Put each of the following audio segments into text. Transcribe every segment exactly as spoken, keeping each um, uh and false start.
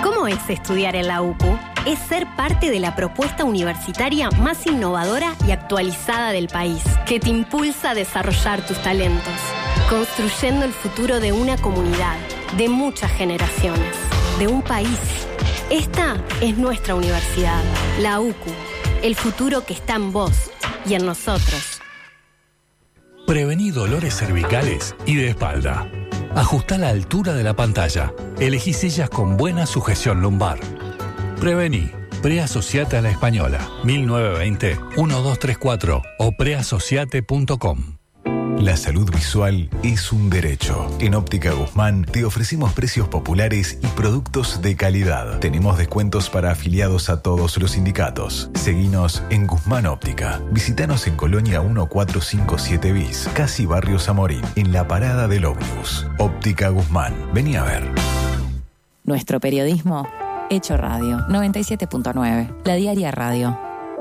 ¿Cómo es estudiar en la U C U? Es ser parte de la propuesta universitaria más innovadora y actualizada del país, que te impulsa a desarrollar tus talentos, construyendo el futuro de una comunidad, de muchas generaciones, de un país. Esta es nuestra universidad, la U C U, el futuro que está en vos y en nosotros. Prevení dolores cervicales y de espalda. Ajustá la altura de la pantalla. Elegí sillas con buena sujeción lumbar. Prevení. Preasociate a la Española. mil novecientos veinte, doce treinta y cuatro o preasociate punto com. La salud visual es un derecho. En Óptica Guzmán te ofrecemos precios populares y productos de calidad. Tenemos descuentos para afiliados a todos los sindicatos. Seguinos en Guzmán Óptica. Visítanos en Colonia mil cuatrocientos cincuenta y siete bis, casi Barrio Zamorín, en la parada del ómnibus. Óptica Guzmán. Vení a ver. Nuestro periodismo hecho radio. noventa y siete punto nueve. La Diaria Radio.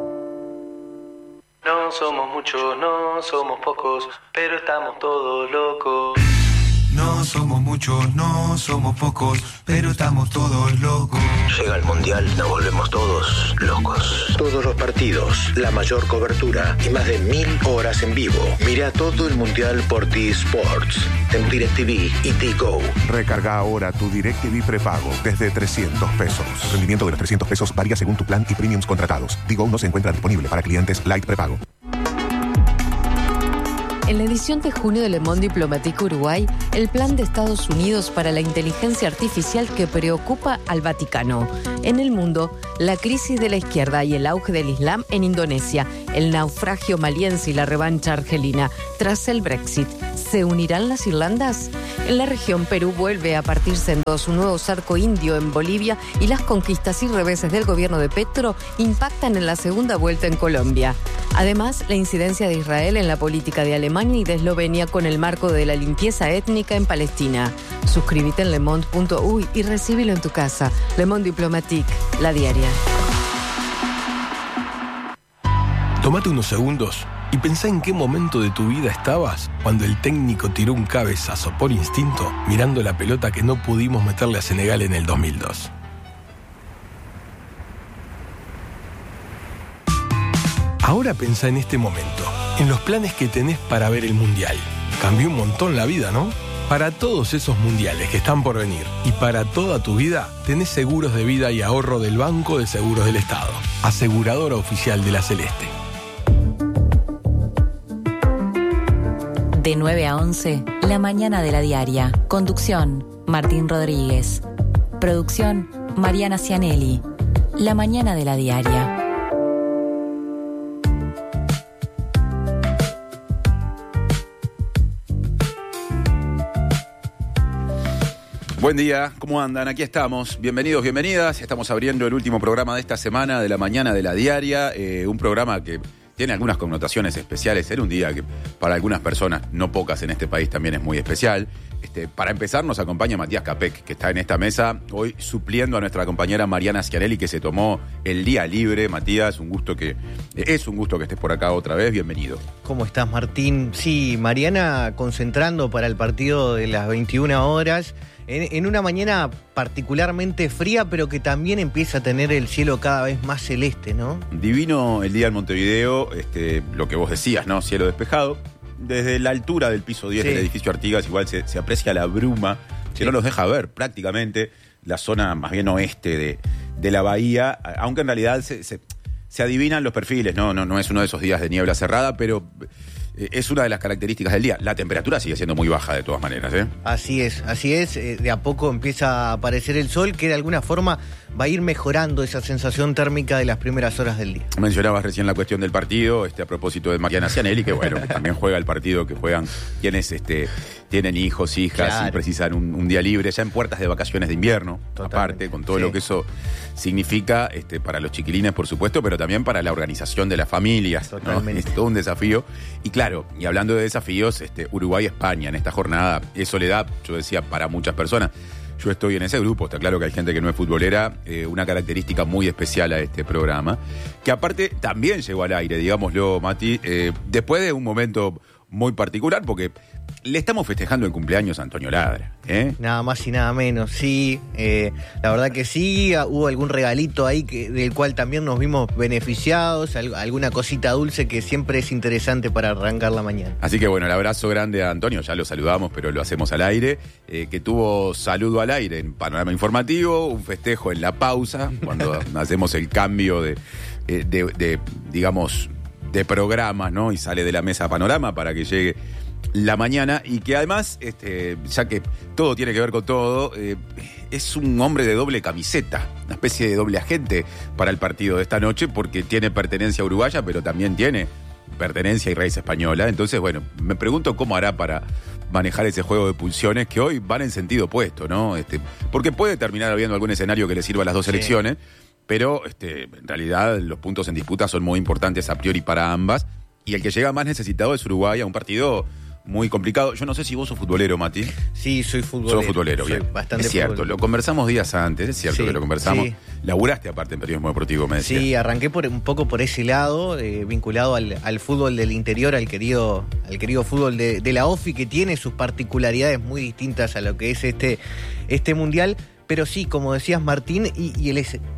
No somos muchos, no somos pocos, pero estamos todos locos. No somos muchos, no somos pocos, pero estamos todos locos. Llega el Mundial, nos volvemos todos locos. Todos los partidos, la mayor cobertura y más de mil horas en vivo. Mira todo el Mundial por T-Sports, en DirecTV y T-Go. Recarga ahora tu DirecTV prepago desde trescientos pesos. El rendimiento de los trescientos pesos varía según tu plan y premiums contratados. T-Go no se encuentra disponible para clientes Light prepago. En la edición de junio de Le Monde Diplomatique Uruguay, el plan de Estados Unidos para la inteligencia artificial que preocupa al Vaticano. En el mundo, la crisis de la izquierda y el auge del Islam en Indonesia, el naufragio maliense y la revancha argelina tras el Brexit. ¿Se unirán las Irlandas? En la región, Perú vuelve a partirse en dos, un nuevo cerco indio en Bolivia y las conquistas y reveses del gobierno de Petro impactan en la segunda vuelta en Colombia. Además, la incidencia de Israel en la política de Alemania y de Eslovenia con el marco de la limpieza étnica en Palestina. Suscríbete en lemonde punto uy y recíbelo en tu casa. Le Monde Diplomatique, la diaria. Tómate unos segundos y pensá en qué momento de tu vida estabas cuando el técnico tiró un cabezazo por instinto mirando la pelota que no pudimos meterle a Senegal en el dos mil dos. Ahora pensá en este momento, en los planes que tenés para ver el Mundial. Cambió un montón la vida, ¿no? Para todos esos mundiales que están por venir y para toda tu vida, tenés seguros de vida y ahorro del Banco de Seguros del Estado, aseguradora oficial de la Celeste. De nueve a once, La Mañana de la Diaria. Conducción, Martín Rodríguez. Producción, Mariana Cianelli. La Mañana de la Diaria. Buen día, ¿cómo andan? Aquí estamos. Bienvenidos, bienvenidas. Estamos abriendo el último programa de esta semana de La Mañana de la Diaria. Eh, un programa que tiene algunas connotaciones especiales. Era un día que para algunas personas, no pocas en este país, también es muy especial. Este, para empezar nos acompaña Matías Capek, que está en esta mesa hoy supliendo a nuestra compañera Mariana Schiarelli, que se tomó el día libre. Matías, un gusto que es un gusto que estés por acá otra vez. Bienvenido. ¿Cómo estás, Martín? Sí, Mariana concentrando para el partido de las veintiuna horas. En, en una mañana particularmente fría, pero que también empieza a tener el cielo cada vez más celeste, ¿no? Divino el día en Montevideo, este, lo que vos decías, ¿no? Cielo despejado. Desde la altura del piso diez sí. del edificio Artigas igual se, se aprecia la bruma, que sí. no nos deja ver prácticamente la zona más bien oeste de, de la bahía, aunque en realidad se, se, se adivinan los perfiles, ¿no? No, no es uno de esos días de niebla cerrada, pero es una de las características del día. La temperatura sigue siendo muy baja de todas maneras, ¿eh? Así es, así es. De a poco empieza a aparecer el sol, que de alguna forma va a ir mejorando esa sensación térmica de las primeras horas del día. Mencionabas recién la cuestión del partido, este, a propósito de Mariana Cianelli, que bueno, que también juega el partido que juegan quienes este, tienen hijos, hijas, claro. y precisan un, un día libre, ya en puertas de vacaciones de invierno, totalmente. Aparte, con todo sí. lo que eso significa este, para los chiquilines, por supuesto, pero también para la organización de las familias, ¿no? Es todo un desafío. Y claro, y hablando de desafíos, este, Uruguay-España en esta jornada es soledad, yo decía, para muchas personas. Yo estoy en ese grupo, está claro que hay gente que no es futbolera, eh, una característica muy especial a este programa, que aparte también llegó al aire, digámoslo, Mati, eh, después de un momento muy particular, porque le estamos festejando el cumpleaños a Antonio Ladra, ¿eh? Nada más y nada menos, sí. Eh, la verdad que sí, hubo algún regalito ahí que, del cual también nos vimos beneficiados, al, alguna cosita dulce que siempre es interesante para arrancar la mañana. Así que bueno, el abrazo grande a Antonio, ya lo saludamos, pero lo hacemos al aire, eh, que tuvo saludo al aire en Panorama Informativo, un festejo en la pausa, cuando hacemos el cambio de, de, de, de, digamos, de programas, ¿no? Y sale de la mesa Panorama para que llegue la mañana, y que además, este, ya que todo tiene que ver con todo, eh, es un hombre de doble camiseta, una especie de doble agente para el partido de esta noche, porque tiene pertenencia uruguaya, pero también tiene pertenencia y raíz española. Entonces, bueno, me pregunto cómo hará para manejar ese juego de pulsiones que hoy van en sentido opuesto, ¿no? Este, porque puede terminar habiendo algún escenario que le sirva a las dos selecciones, sí. Pero este, en realidad los puntos en disputa son muy importantes a priori para ambas, y el que llega más necesitado es Uruguay, a un partido muy complicado. Yo no sé si vos sos futbolero, Mati. Sí, soy futbolero. Sos futbolero, soy bien. Bastante es cierto, futbolero. Lo conversamos días antes, es cierto sí, que lo conversamos. Sí. Laburaste aparte en periodismo deportivo, me decías. Sí, arranqué por, un poco por ese lado, eh, vinculado al, al fútbol del interior, al querido, al querido fútbol de, de la O F I, que tiene sus particularidades muy distintas a lo que es este, este mundial. Pero sí, como decías, Martín, y, y el... Eh,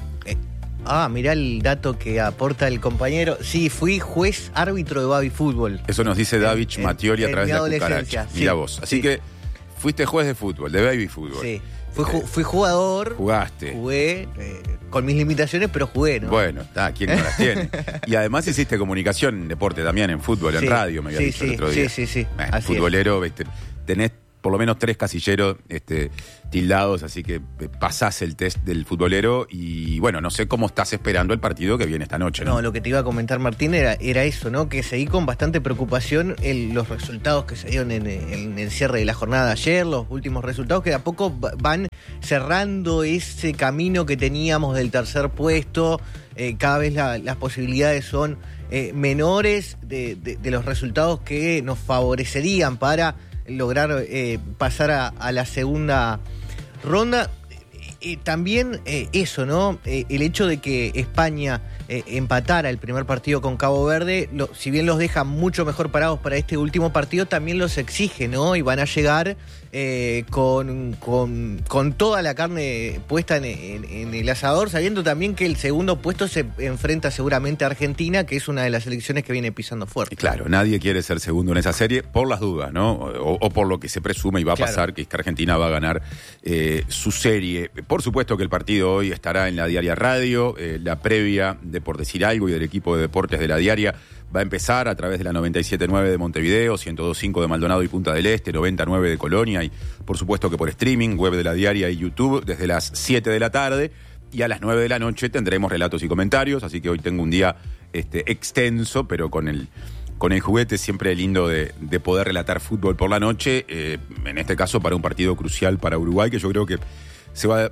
Ah, mirá el dato que aporta el compañero. Sí, fui juez árbitro de baby fútbol. Eso nos dice Davich Mattioli a través de la cucaracha. Sí, Mirá vos. Así sí. que fuiste juez de fútbol, de baby fútbol. Sí. Fui, ju fui jugador. Jugaste. Jugué, eh, con mis limitaciones, pero jugué, ¿no? Bueno, está, ¿quién no las tiene? Y además hiciste comunicación en deporte también, en fútbol, sí, en radio, me había sí, dicho sí, el otro día. Sí, sí, sí. Eh, así futbolero, este, tenés por lo menos tres casilleros este, tildados, así que pasás el test del futbolero y bueno, no sé cómo estás esperando el partido que viene esta noche, ¿no? No, lo que te iba a comentar, Martín, era, era eso, ¿no? Que seguí con bastante preocupación el, los resultados que se dieron en, en el cierre de la jornada de ayer, los últimos resultados que de a poco van cerrando ese camino que teníamos del tercer puesto. Eh, cada vez la, las posibilidades son eh, menores de, de, de los resultados que nos favorecerían para lograr eh, pasar a, a la segunda ronda. Eh, también eh, eso, ¿no? Eh, el hecho de que España eh, empatara el primer partido con Cabo Verde, lo, si bien los deja mucho mejor parados para este último partido, también los exige, ¿no? Y van a llegar eh, con, con, con toda la carne puesta en, en, en el asador, sabiendo también que el segundo puesto se enfrenta seguramente a Argentina, que es una de las selecciones que viene pisando fuerte. Claro, nadie quiere ser segundo en esa serie, por las dudas, ¿no? O, o por lo que se presume y va a claro. pasar, que es que Argentina va a ganar eh, su serie. Por supuesto que el partido hoy estará en la Diaria Radio, eh, la previa de Por Decir Algo y del equipo de deportes de la Diaria va a empezar a través de la noventa y siete punto nueve de Montevideo, ciento dos punto cinco de Maldonado y Punta del Este, noventa punto nueve de Colonia, y por supuesto que por streaming, web de la Diaria y YouTube, desde las siete de la tarde, y a las nueve de la noche tendremos relatos y comentarios, así que hoy tengo un día este, extenso, pero con el, con el juguete siempre lindo de, de poder relatar fútbol por la noche, eh, en este caso para un partido crucial para Uruguay, que yo creo que se va...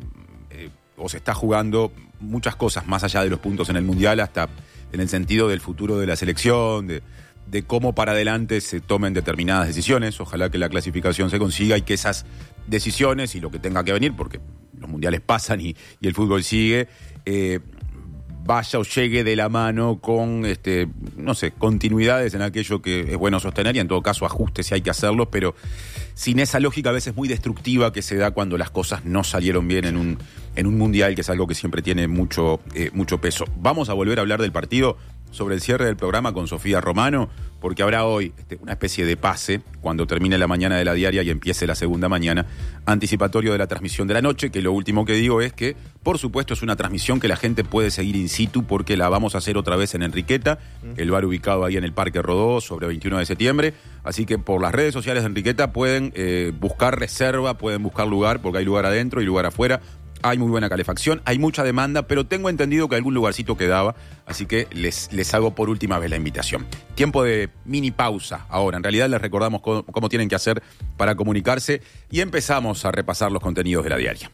Eh, o se está jugando muchas cosas más allá de los puntos en el Mundial, hasta en el sentido del futuro de la selección, de, de cómo para adelante se tomen determinadas decisiones. Ojalá que la clasificación se consiga y que esas decisiones y lo que tenga que venir, porque los mundiales pasan y, y el fútbol sigue, eh, vaya o llegue de la mano con, este, no sé, continuidades en aquello que es bueno sostener y en todo caso ajustes si hay que hacerlos, pero sin esa lógica a veces muy destructiva que se da cuando las cosas no salieron bien en un, en un mundial, que es algo que siempre tiene mucho, eh, mucho peso. Vamos a volver a hablar del partido sobre el cierre del programa con Sofía Romano, porque habrá hoy este, una especie de pase cuando termine la mañana de la Diaria y empiece la segunda mañana, anticipatorio de la transmisión de la noche, que lo último que digo es que, por supuesto, es una transmisión que la gente puede seguir in situ porque la vamos a hacer otra vez en Enriqueta, el bar ubicado ahí en el Parque Rodó, sobre veintiuno de septiembre, así que por las redes sociales de Enriqueta pueden eh, buscar reserva, pueden buscar lugar, porque hay lugar adentro y lugar afuera. Hay muy buena calefacción, hay mucha demanda, pero tengo entendido que algún lugarcito quedaba, así que les, les hago por última vez la invitación. Tiempo de mini pausa ahora, en realidad les recordamos cómo, cómo tienen que hacer para comunicarse y empezamos a repasar los contenidos de la Diaria.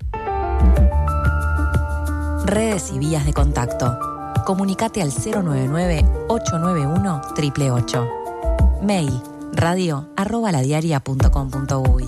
Redes y vías de contacto. Comunicate al cero nueve nueve, ocho nueve uno, ocho ocho ocho. Mail radio arroba ladiaria punto com punto uy.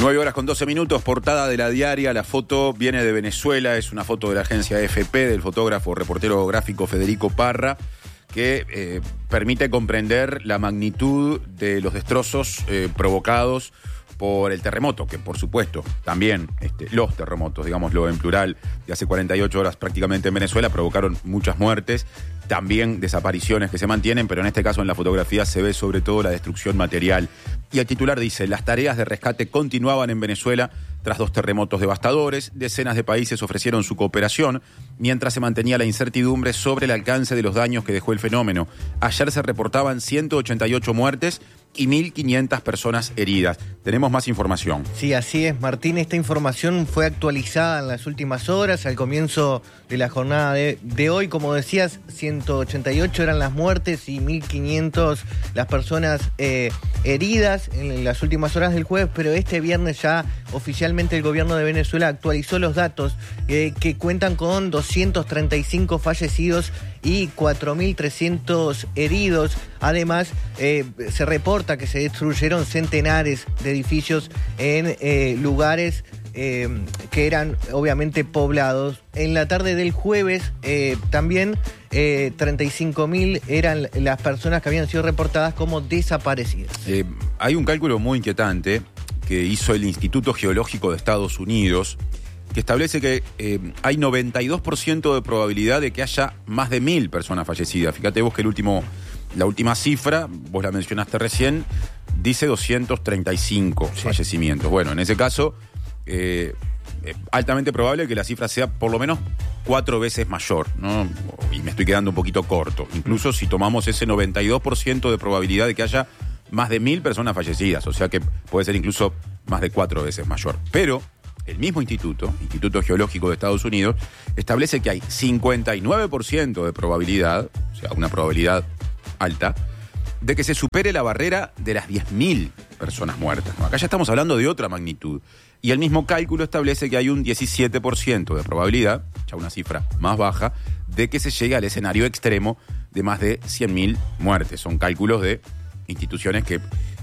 nueve horas con doce minutos, portada de La Diaria. La foto viene de Venezuela, es una foto de la agencia A F P, del fotógrafo, reportero gráfico Federico Parra, que eh, permite comprender la magnitud de los destrozos eh, provocados por el terremoto, que por supuesto también este, los terremotos, digámoslo en plural, de hace cuarenta y ocho horas prácticamente en Venezuela provocaron muchas muertes, también desapariciones que se mantienen, pero en este caso en la fotografía se ve sobre todo la destrucción material. Y el titular dice: las tareas de rescate continuaban en Venezuela tras dos terremotos devastadores. Decenas de países ofrecieron su cooperación mientras se mantenía la incertidumbre sobre el alcance de los daños que dejó el fenómeno. Ayer se reportaban ciento ochenta y ocho muertes y mil quinientas personas heridas. Tenemos más información. Sí, así es, Martín. Esta información fue actualizada en las últimas horas, al comienzo de la jornada de, de hoy. Como decías, ciento ochenta y ocho eran las muertes y mil quinientas las personas eh, heridas en las últimas horas del jueves, pero este viernes ya oficialmente el gobierno de Venezuela actualizó los datos eh, que cuentan con doscientos treinta y cinco fallecidos y cuatro mil trescientos heridos. Además, eh, se reporta que se destruyeron centenares de edificios en eh, lugares eh, que eran obviamente poblados. En la tarde del jueves eh, también eh, treinta y cinco mil eran las personas que habían sido reportadas como desaparecidas. Eh, hay un cálculo muy inquietante que hizo el Instituto Geológico de Estados Unidos, que establece que eh, hay noventa y dos por ciento de probabilidad de que haya más de mil personas fallecidas. Fíjate vos que el último, la última cifra, vos la mencionaste recién, dice doscientos treinta y cinco sí. fallecimientos. Bueno, en ese caso, eh, eh, altamente probable que la cifra sea por lo menos cuatro veces mayor, ¿no? Y me estoy quedando un poquito corto. Incluso si tomamos ese noventa y dos por ciento de probabilidad de que haya más de mil personas fallecidas, o sea que puede ser incluso más de cuatro veces mayor. Pero el mismo instituto, Instituto Geológico de Estados Unidos, establece que hay cincuenta y nueve por ciento de probabilidad, o sea, una probabilidad alta, de que se supere la barrera de las diez mil personas muertas. Acá ya estamos hablando de otra magnitud. Y el mismo cálculo establece que hay un diecisiete por ciento de probabilidad, ya una cifra más baja, de que se llegue al escenario extremo de más de cien mil muertes. Son cálculos de instituciones que